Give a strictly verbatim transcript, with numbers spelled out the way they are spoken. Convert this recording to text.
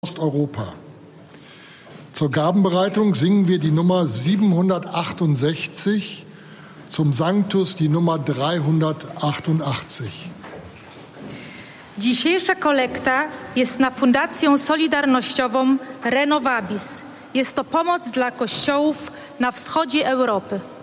Osteuropa. Zur Gabenbereitung singen wir die Nummer siebenhundertachtundsechzig, zum Sanctus die Nummer dreihundertachtundachtzig. Dzisiejsza kolekta jest na Fundację Solidarnościową Renovabis. Jest to pomoc dla kościołów na wschodzie Europy.